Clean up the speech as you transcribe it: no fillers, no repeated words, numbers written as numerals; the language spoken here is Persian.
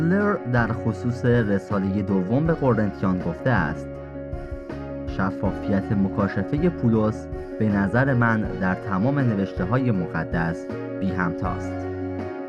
لر در خصوص رساله دوم به قرنتیان گفته است: شفافیت مکاشفه پولس به نظر من در تمام نوشته های مقدس بی همتاست.